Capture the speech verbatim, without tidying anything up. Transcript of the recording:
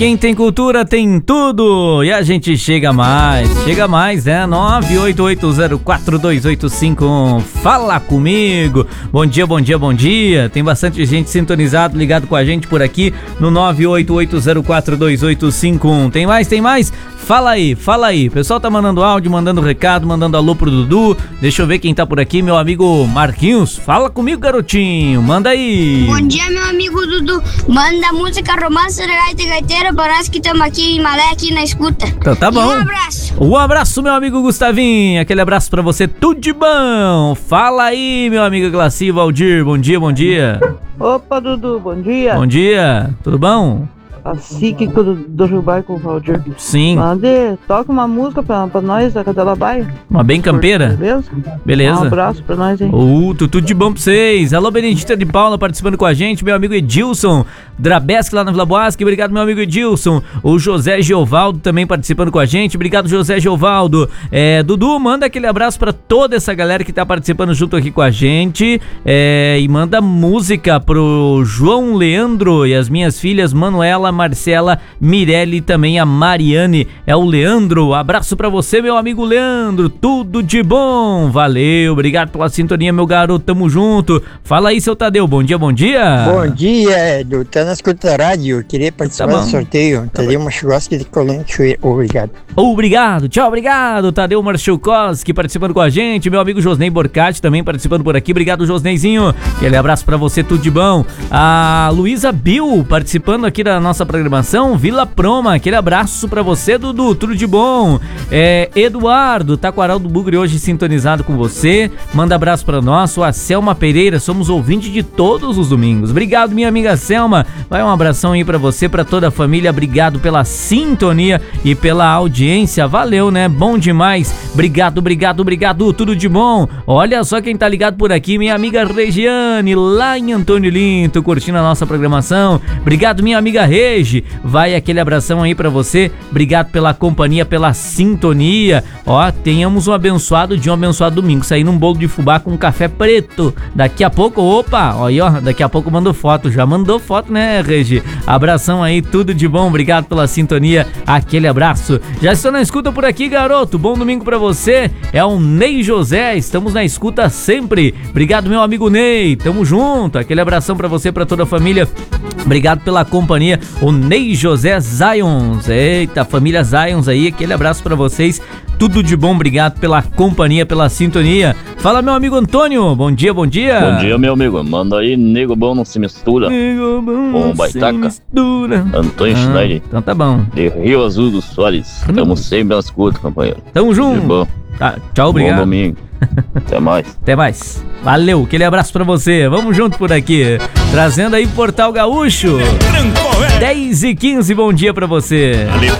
Quem tem cultura tem tudo e a gente chega mais, chega mais, né? nove oito oito zero quatro dois oito cinco um, fala comigo. Bom dia, bom dia, bom dia. Tem bastante gente sintonizado, ligado com a gente por aqui no nove oito oito zero quatro dois oito cinco um. Tem mais, tem mais? Fala aí, fala aí. O pessoal tá mandando áudio, mandando recado, mandando alô pro Dudu. Deixa eu ver quem tá por aqui, meu amigo Marquinhos. Fala comigo, garotinho. Manda aí. Bom dia, meu amigo Dudu. Manda música romance de gaita e gaiteira para nós que estamos aqui em Malé, aqui na escuta. Então tá bom. E um abraço. Um abraço, meu amigo Gustavinho. Aquele abraço pra você, tudo de bom. Fala aí, meu amigo Glaci Valdir. Bom dia, bom dia. Opa, Dudu, bom dia. Bom dia, tudo bom? A psíquica do, do Rio Bairro com o Valdir. Sim. Mande, toca uma música pra, pra nós da Cadela Baia. Uma bem campeira? Beleza? Beleza. Um abraço pra nós, hein? Uh, tudo de bom pra vocês. Alô, Benedita de Paula participando com a gente. Meu amigo Edilson Drabesque lá na Vila Boasque. Obrigado, meu amigo Edilson. O José Geovaldo também participando com a gente. Obrigado, José Geovaldo. É, Dudu, manda aquele abraço pra toda essa galera que tá participando junto aqui com a gente. É, e manda música pro João Leandro e as minhas filhas Manuela, Marcela, Mirelle e também a Mariane. É o Leandro. Abraço pra você, meu amigo Leandro. Tudo de bom. Valeu, obrigado pela sintonia, meu garoto. Tamo junto. Fala aí, seu Tadeu. Bom dia, bom dia. Bom dia, Edu. Tá na escuta da rádio. Queria participar Tá do sorteio. Tá Tadeu Machulowski de Colônia Chuí. Obrigado. Obrigado, tchau, obrigado. Tadeu Marchukowski participando com a gente. Meu amigo Josnei Borcati também participando por aqui. Obrigado, Josneizinho. Aquele abraço pra você, tudo de bom. A Luísa Bill participando aqui da nossa programação. Vila Proma, aquele abraço pra você, Dudu, tudo de bom. É, Eduardo, Taquaral do Bugre hoje sintonizado com você. Manda abraço pra nós. A Selma Pereira, somos ouvintes de todos os domingos. Obrigado, minha amiga Selma. Vai um abração aí pra você, pra toda a família. Obrigado pela sintonia e pela audiência. Valeu, né? Bom demais. Obrigado, obrigado, obrigado. Tudo de bom. Olha só quem tá ligado por aqui, minha amiga Regiane, lá em Antônio Linto, curtindo a nossa programação. Obrigado, minha amiga Regi. Vai aquele abração aí pra você. Obrigado pela companhia, pela sintonia. Ó, tenhamos um abençoado dia, um abençoado domingo. Saindo um bolo de fubá com café preto. Daqui a pouco, opa, ó, aí, ó, daqui a pouco mandou foto. Já mandou foto, né, Regi? Abração aí, tudo de bom. Obrigado pela sintonia. Aquele abraço. Já estou na escuta por aqui, garoto. Bom domingo pra você. É o Ney José. Estamos na escuta sempre. Obrigado, meu amigo Ney. Tamo junto. Aquele abração pra você, pra toda a família. Obrigado pela companhia. O Ney José Zions. Eita, família Zions aí. Aquele abraço pra vocês. Tudo de bom. Obrigado pela companhia, pela sintonia. Fala, meu amigo Antônio. Bom dia, bom dia. Bom dia, meu amigo. Manda aí, nego bom não se mistura. Nego bom Com não Baitaca. se mistura. Antônio Ah, Schneider, então tá bom. de Rio Azul dos Soares. Tamo sempre na escuta, companheiro. Tamo De junto. bom. Tá, tchau, Bom obrigado. domingo. Até mais. Até mais. Valeu, aquele abraço pra você. Vamos junto por aqui. Trazendo aí Portal Gaúcho. dez e quinze, bom dia pra você.